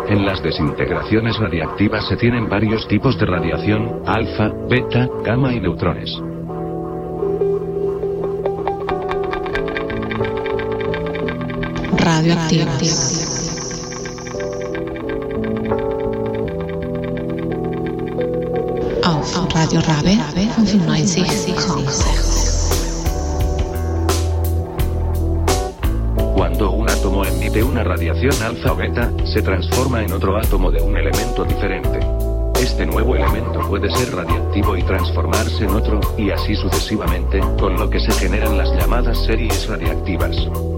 En las desintegraciones radiactivas se tienen varios tipos de radiación: alfa, beta, gamma y neutrones. Radioactivas. Auf Radio Rabe 95,6. Cuando un átomo emite una radiación alfa o beta, se transforma en otro átomo de un elemento diferente. Este nuevo elemento puede ser radiactivo y transformarse en otro, y así sucesivamente, con lo que se generan las llamadas series radiactivas.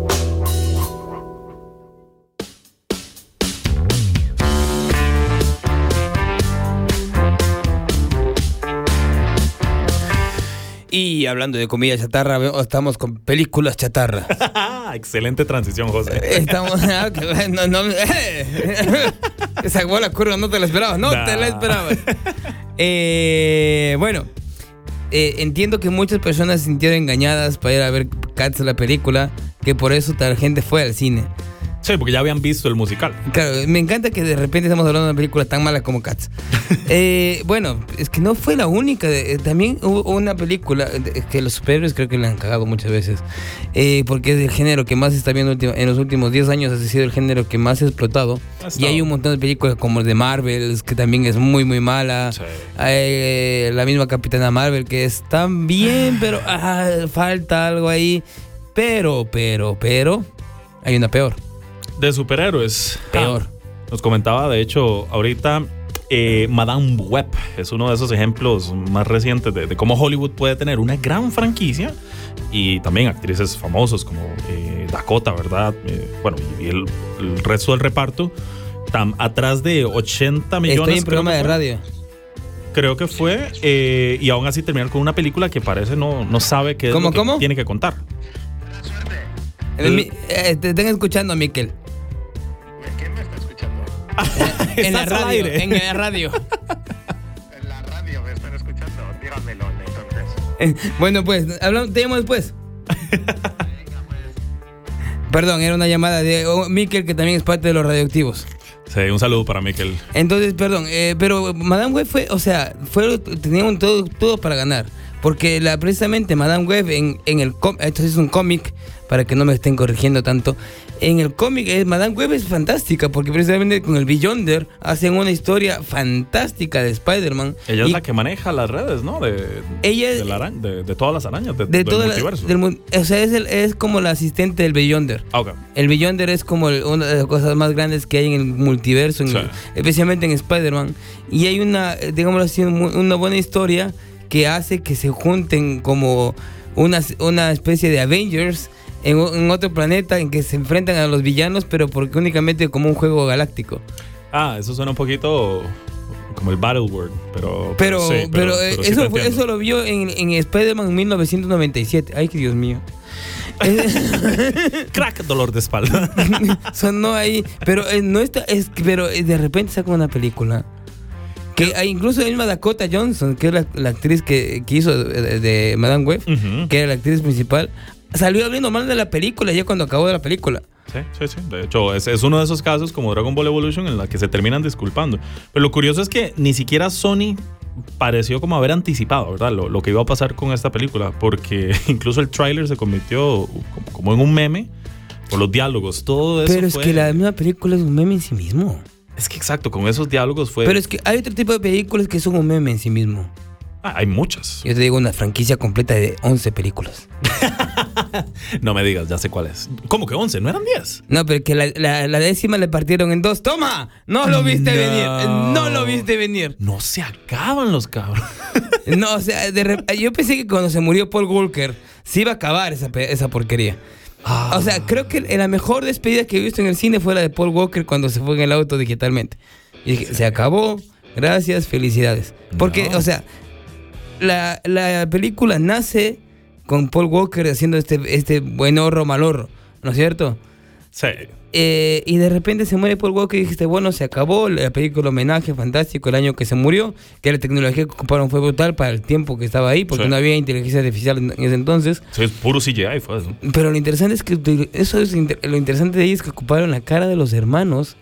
Y hablando de comida chatarra, estamos con películas chatarra. Excelente transición, José. Estamos... Esa bola curva no te la esperabas, te la esperabas. Bueno, entiendo que muchas personas se sintieron engañadas para ir a ver Cats, la película, que por eso la gente fue al cine. Sí, porque ya habían visto el musical. Claro, me encanta que de repente estamos hablando de una película tan mala como Cats. Bueno, es que no fue la única. También hubo una película que los superhéroes creo que le han cagado muchas veces. Porque es el género que más se está viendo en los últimos 10 años. Ha sido el género que más se ha explotado. Y hay un montón de películas como el de Marvel, que también es muy, muy mala. Sí. La misma Capitana Marvel, que es tan bien, pero falta algo ahí. Pero, hay una peor. De superhéroes. Peor. Nos comentaba, de hecho, ahorita Madame Web es uno de esos ejemplos más recientes de cómo Hollywood puede tener una gran franquicia y también actrices famosos como Dakota, ¿verdad? Y el resto del reparto. Atrás de 80 millones. Estoy en programa de radio. Creo que fue. Y aún así terminar con una película que parece no sabe qué es lo que tiene que contar. Te están escuchando, Miquel. ¿Quién me está escuchando? En la radio. En la radio. En la radio me están escuchando. Dígamelo entonces. Bueno, pues, te llamo después. Perdón, era una llamada de Miquel, que también es parte de los radioactivos. Sí, un saludo para Miquel. Entonces, perdón, pero Madame Web tenían todo para ganar. Porque precisamente Madame Web esto es un cómic, para que no me estén corrigiendo tanto. En el cómic, Madame Web es fantástica, porque precisamente con el Beyonder hacen una historia fantástica de Spider-Man. Ella es la que maneja las redes, ¿no? De todas las arañas del multiverso. O sea, es como la asistente del Beyonder. Okay. El Beyonder es como una de las cosas más grandes que hay en el multiverso, especialmente en Spider-Man. Y hay una buena historia que hace que se junten como una especie de Avengers en otro planeta en que se enfrentan a los villanos, pero porque únicamente como un juego galáctico. Eso suena un poquito como el Battleworld, pero eso lo vio en Spider-Man 1997. Ay, que Dios mío. Crack, dolor de espalda. Sonó ahí, pero no está, pero de repente saca una película que incluso la misma Dakota Johnson, que es la actriz que hizo de Madame Web, que era la actriz principal, salió hablando mal de la película ya cuando acabó de la película. Sí. De hecho, es uno de esos casos como Dragon Ball Evolution en la que se terminan disculpando. Pero lo curioso es que ni siquiera Sony pareció como haber anticipado, ¿verdad? Lo que iba a pasar con esta película, porque incluso el tráiler se convirtió como en un meme por los diálogos, todo eso. Pero es que la misma película es un meme en sí mismo. Es que exacto, con esos diálogos fue... Pero es que hay otro tipo de películas que son un meme en sí mismo. Hay muchas. Yo te digo una franquicia completa de 11 películas. No me digas, ya sé cuál es. ¿Cómo que 11? ¿No eran 10? No, pero que la décima le partieron en 2. ¡Toma! No lo viste venir. No lo viste venir. No se acaban los cabros. No, o sea, yo pensé que cuando se murió Paul Walker se iba a acabar esa porquería. O sea, creo que la mejor despedida que he visto en el cine fue la de Paul Walker cuando se fue en el auto digitalmente. Y dije, se acabó, gracias, felicidades. Porque, o sea, la película nace con Paul Walker haciendo este buen horro, mal horro, ¿no es cierto? Sí. Y de repente se muere Paul Walker y dijiste, bueno, se acabó la película, homenaje fantástico, el año que se murió, que la tecnología que ocuparon fue brutal para el tiempo que estaba ahí, porque no había inteligencia artificial en ese entonces. Sí, es puro CGI fue eso. Pero lo interesante es que lo interesante de ahí es que ocuparon la cara de los hermanos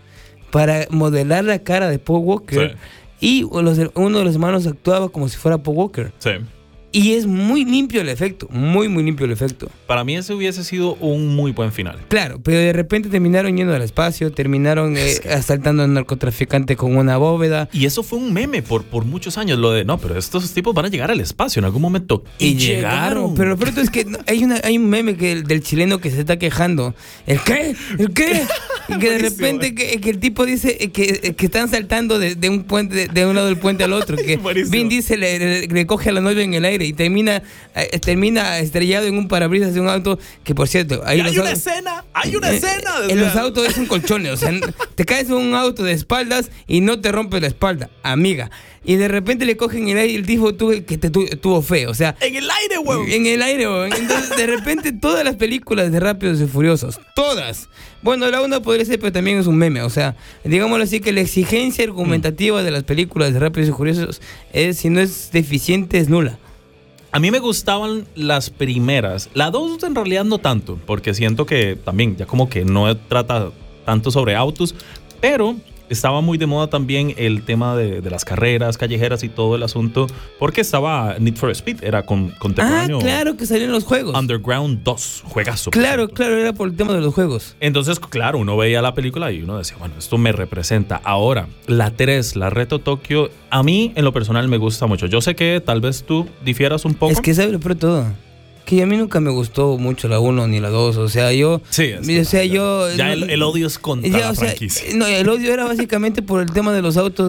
para modelar la cara de Paul Walker. Sí. Y uno de los hermanos actuaba como si fuera Paul Walker. Sí. Y es muy limpio el efecto, muy limpio el efecto. Para mí ese hubiese sido un muy buen final. Claro, pero de repente terminaron yendo al espacio, terminaron asaltando a un narcotraficante con una bóveda. Y eso fue un meme por muchos años, lo de, no, pero estos tipos van a llegar al espacio en algún momento. Y llegaron. Pero lo pronto es que hay un meme del chileno que se está quejando. ¿El qué? ¿El qué? Y que de repente que el tipo dice que están saltando de un puente, de un lado del puente al otro. Que Vin Diesel le coge a la novia en el aire y termina estrellado en un parabrisas de un auto, que por cierto hay una escena en los autos es un colchón, o sea, te caes en un auto de espaldas y no te rompes la espalda, amiga, y de repente le cogen el aire y el tipo tuvo fe, o sea, en el aire, weón. Entonces de repente todas las películas de Rápidos y Furiosos, todas, bueno, la una podría ser, pero también es un meme, o sea, digámoslo así, que la exigencia argumentativa de las películas de Rápidos y Furiosos si no es deficiente, es nula. A mí me gustaban las primeras. La 2 en realidad no tanto, porque siento que también ya como que no trata tanto sobre autos, pero estaba muy de moda también el tema de las carreras callejeras y todo el asunto, porque estaba Need for Speed, era contemporáneo. Ah, claro, que salió en los juegos. Underground 2, juegazo. Claro, era por el tema de los juegos. Entonces, claro, uno veía la película y uno decía, bueno, esto me representa. Ahora, la 3, la Reto Tokio, a mí en lo personal me gusta mucho. Yo sé que tal vez tú difieras un poco. Es que sabe lo peor de todo, que a mí nunca me gustó mucho la 1 ni la 2, o sea, yo... Sí, yo ya el odio es contra la franquicia. No, el odio era básicamente por el tema de los autos